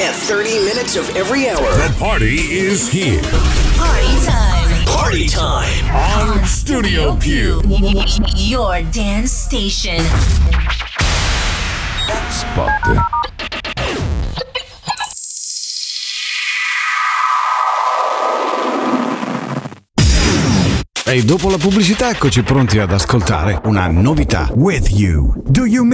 Get 30 minutes of every hour. The party is here. Party time. Party time. On Studio Q. Your dance station. Spot. E dopo la pubblicità eccoci pronti ad ascoltare una novità. With You. Do you